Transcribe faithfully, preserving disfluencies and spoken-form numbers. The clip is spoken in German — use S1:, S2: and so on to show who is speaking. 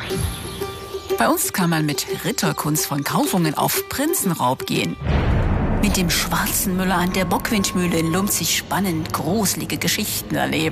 S1: Bei uns kann man mit Ritterkunst von Kaufungen auf Prinzenraub gehen. Mit dem schwarzen Müller an der Bockwindmühle in Lumzig spannend gruselige Geschichten erleben.